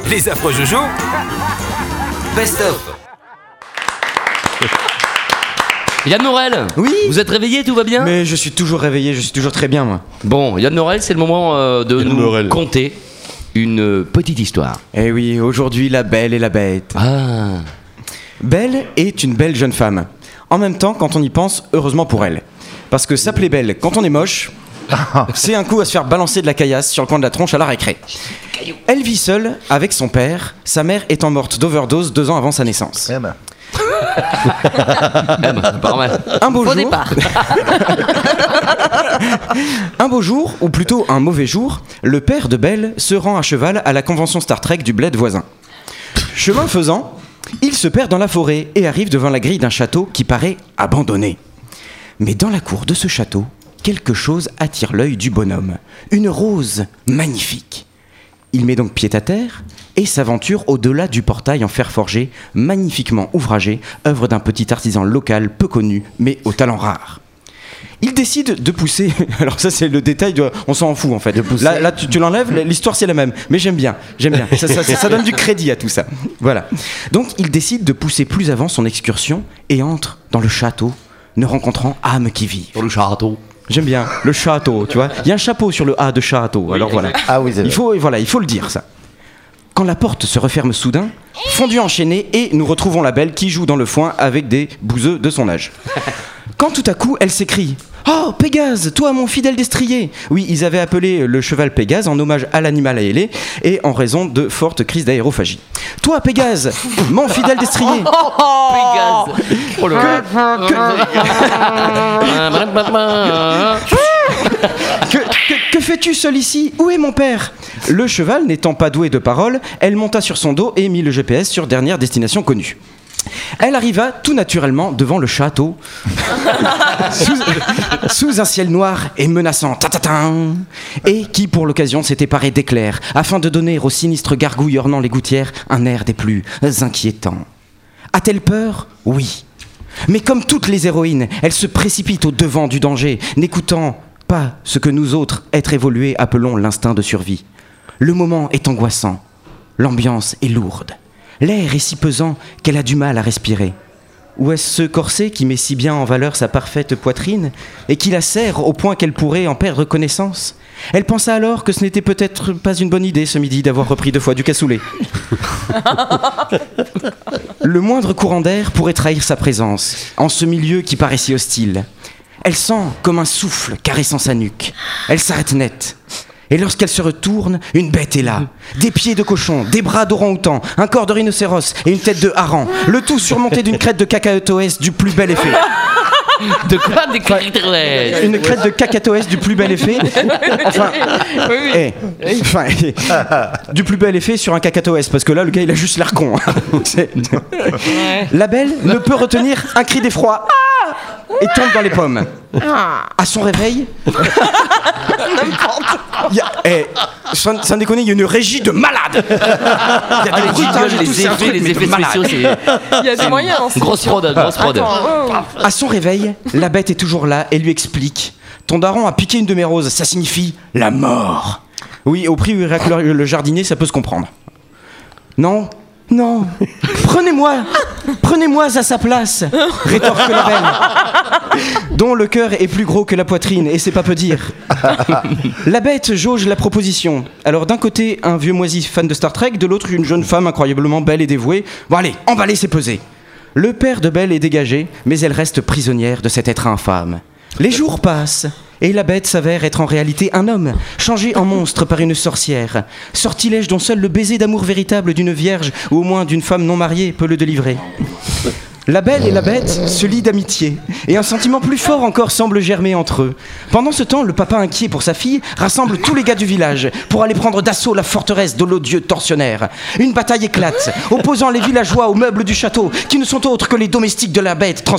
Les affreux Jojo, best of. Yann Morel. Oui. Vous êtes réveillé, tout va bien? Mais je suis toujours réveillé, je suis toujours très bien, moi. Bon, Yann Morel, c'est le moment de Yann nous Morel. conter une petite histoire. Eh oui, aujourd'hui, la belle et la bête. Ah. Belle est une belle jeune femme. En même temps, quand on y pense, heureusement pour elle. Parce que s'appeler belle quand on est moche, c'est un coup à se faire balancer de la caillasse sur le coin de la tronche à la récré. Elle vit seule avec son père, sa mère étant morte d'overdose 2 ans avant sa naissance. Pas mal. Un beau Au jour, départ. un beau jour, ou plutôt un mauvais jour, le père de Belle se rend à cheval à la convention Star Trek du bled voisin. Chemin faisant, il se perd dans la forêt et arrive devant la grille d'un château qui paraît abandonné. Mais dans la cour de ce château, quelque chose attire l'œil du bonhomme. Une rose magnifique. Il met donc pied à terre et s'aventure au-delà du portail en fer forgé, magnifiquement ouvragé, œuvre d'un petit artisan local peu connu, mais au talent rare. Il décide de pousser. Alors ça c'est le détail, on s'en fout en fait. Là tu l'enlèves, l'histoire c'est la même. Mais j'aime bien. Ça donne du crédit à tout ça. Voilà. Donc il décide de pousser plus avant son excursion et entre dans le château, ne rencontrant âme qui vit. Pour le château. J'aime bien le château, tu vois. Il y a un chapeau sur le A de château. Alors voilà. Ah oui, c'est vrai. Il faut le dire ça. Quand la porte se referme soudain, fondu enchaîné, et nous retrouvons la belle qui joue dans le foin avec des bouseux de son âge. Quand tout à coup, elle s'écrie « Oh, Pégase, toi mon fidèle destrier !» Oui, ils avaient appelé le cheval Pégase en hommage à l'animal ailé et en raison de fortes crises d'aérophagie. « Toi, Pégase, mon fidèle destrier !» Pégase. Oh là Que fais-tu seul ici? Où est mon père? Le cheval n'étant pas doué de parole, elle monta sur son dos et mit le GPS sur dernière destination connue. Elle arriva tout naturellement devant le château, sous un ciel noir et menaçant, et qui pour l'occasion s'était paré d'éclairs, afin de donner aux sinistres gargouilles ornant les gouttières un air des plus inquiétants. A-t-elle peur? Oui. Mais comme toutes les héroïnes, elle se précipite au devant du danger, n'écoutant pas ce que nous autres, êtres évolués, appelons l'instinct de survie. Le moment est angoissant, l'ambiance est lourde. L'air est si pesant qu'elle a du mal à respirer. Ou est-ce ce corset qui met si bien en valeur sa parfaite poitrine et qui la serre au point qu'elle pourrait en perdre connaissance? Elle pensa alors que ce n'était peut-être pas une bonne idée ce midi d'avoir repris 2 fois du cassoulet. Le moindre courant d'air pourrait trahir sa présence en ce milieu qui paraît si hostile. Elle sent comme un souffle caressant sa nuque. Elle s'arrête net. Et lorsqu'elle se retourne, une bête est là. Des pieds de cochon, des bras d'orang-outan, un corps de rhinocéros et une tête de hareng. Le tout surmonté d'une crête de cacatoès du plus bel effet. De quoi? Des cacatoès? Une crête de cacatoès du plus bel effet. Enfin, du plus bel effet sur un cacatoès, parce que là, le gars, il a juste l'air con. La belle ne peut retenir un cri d'effroi. Et tombe dans les pommes. À son réveil, sans déconner, il y a une régie de malade. Il y a des bruitages et tout, c'est un truc, les mais de effets malade. spéciaux, c'est Il y a des moyens. Hein, grosse prod. À son réveil, la bête est toujours là et lui explique: ton daron a piqué une de mes roses, ça signifie la mort. Oui, au prix où irait le jardinier, ça peut se comprendre. Non, prenez-moi à sa place, rétorque la belle, dont le cœur est plus gros que la poitrine, et c'est pas peu dire. La bête jauge la proposition. Alors d'un côté, un vieux moisi fan de Star Trek, de l'autre, une jeune femme incroyablement belle et dévouée. Bon allez, emballez, c'est pesé. Le père de Belle est dégagé, mais elle reste prisonnière de cet être infâme. Les jours passent, et la bête s'avère être en réalité un homme, changé en monstre par une sorcière. Sortilège dont seul le baiser d'amour véritable d'une vierge, ou au moins d'une femme non mariée, peut le délivrer. La belle et la bête se lient d'amitié, et un sentiment plus fort encore semble germer entre eux. Pendant ce temps, le papa inquiet pour sa fille rassemble tous les gars du village pour aller prendre d'assaut la forteresse de l'odieux tortionnaire. Une bataille éclate, opposant les villageois aux meubles du château, qui ne sont autres que les domestiques de la bête